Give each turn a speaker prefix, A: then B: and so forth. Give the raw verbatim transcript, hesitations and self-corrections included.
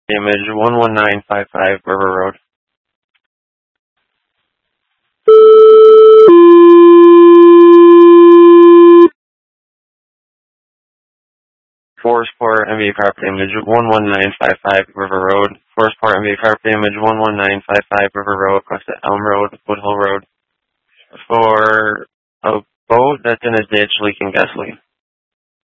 A: Image one one nine five five River Road. Forest Port M V Carpet Image one one nine five five River Road. Forest Port M V Carpet Image one one nine five five River Road, across the Elm Road, Foothill Road. For a boat that's in a ditch leaking gasoline.